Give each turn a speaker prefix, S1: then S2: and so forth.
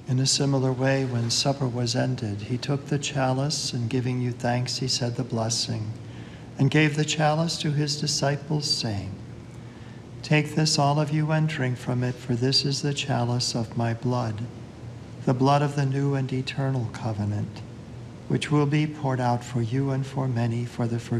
S1: In a similar way, when supper was ended, he took the chalice, and giving you thanks, he said the blessing, and gave the chalice to his disciples, saying, "Take this, all of you, and drink from it, for this is the chalice of my blood, the blood of the new and eternal covenant, which will be poured out for you and for many for the forgiveness